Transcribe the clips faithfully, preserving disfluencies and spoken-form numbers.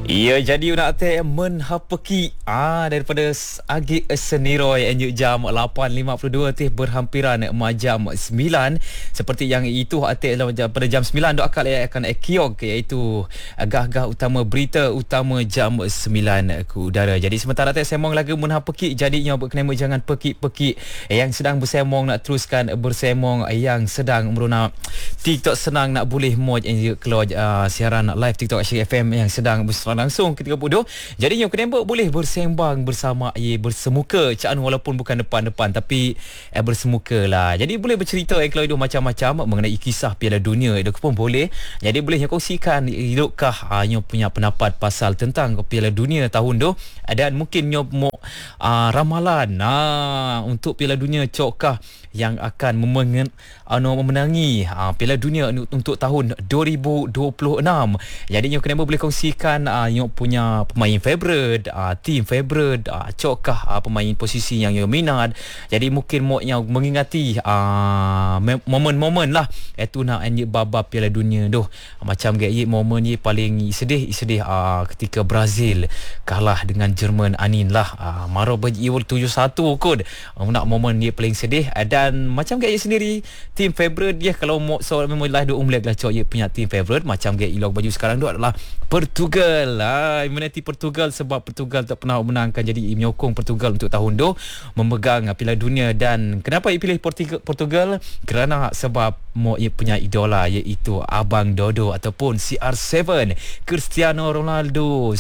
Ya, jadi nak teh menhapeki ah daripada Agik Seniroy enjuk jam lapan lima puluh dua teh berhampiran majam sembilan seperti yang itu atik pada jam sembilan dok akal akan ekiok iaitu agah-agah utama berita utama jam sembilan ke udara. Jadi sementara teh semong lagu menhapeki jadinya berkenema jangan pekik-pekik yang sedang bersemong nak teruskan bersemong yang sedang meruna TikTok senang nak boleh mod yang keluar uh, siaran live TikTok Asyik F M yang sedang berselang langsung ketika bodoh. Jadi yang kenapa boleh bersembang bersama ye bersemuka caan walaupun bukan depan-depan tapi eh, bersemuka lah. Jadi boleh bercerita yang kalau itu macam-macam mengenai kisah Piala Dunia itu pun boleh. Jadi boleh yang kongsikan hidukkah hanya punya pendapat pasal tentang Piala Dunia tahun tu dan mungkin nyo mau uh, ramalan nah untuk Piala Dunia cokkah yang akan memengen, uh, memenangi uh, Piala Dunia untuk tahun dua ribu dua puluh enam. Jadi nyo kenapa boleh kongsikan uh, nyo punya pemain favorite, uh, team favorite, uh, cokkah uh, pemain posisi yang nyo minat. Jadi mungkin mau yang mengingati uh, momen-momen lah itu nak anjik babak Piala Dunia tu. Uh, macam gaya momen ni paling sedih sedih uh, ketika Brazil kalah dengan Jerman anin lah. Uh, Maro berjiwal tujuh satu kot. Uh, nak momen dia paling sedih uh, dan macam gaya sendiri team favorite dia kalau mau so memang lah dua umlek lah cok dia punya team favorite macam gaya ilok baju sekarang tu adalah Portugal lah. Menanti Portugal sebab Portugal tak pernah menangkan jadi menyokong Portugal untuk tahun tu memegang Piala Dunia. Dan kenapa ia pilih Portugal, Portugal? Kerana sebab mau ia punya idola iaitu Abang Dodo ataupun C R tujuh Cristiano Ronaldo.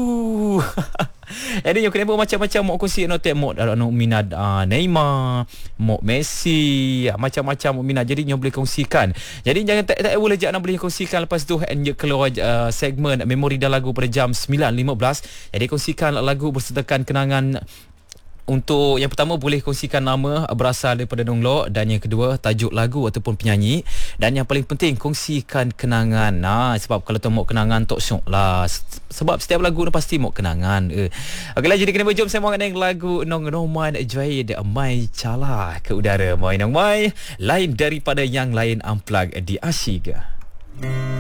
Su jadi yang kenapa macam-macam mau kongsi notek mau nak minat uh, Neymar, mau Messi, macam-macam mau minat. Jadi yang boleh kongsikan. Jadi jangan tak tak boleh jak nak boleh kongsikan lepas tu and keluar uh, segmen memori dan lagu pada jam sembilan lima belas. Jadi kongsikan lagu bersertakan kenangan. Untuk yang pertama boleh kongsikan nama berasal daripada Donglok dan yang kedua tajuk lagu ataupun penyanyi dan yang paling penting kongsikan kenangan. Nah, sebab kalau tu mau kenangan tok syok lah. Sebab setiap lagu tu pasti mau kenangan. Eh. Okeylah jadi kena jom saya dengan lagu Nong Roman Jaid Mai Cala ke udara. Mai nong mai lain daripada yang lain unplug di Asyik.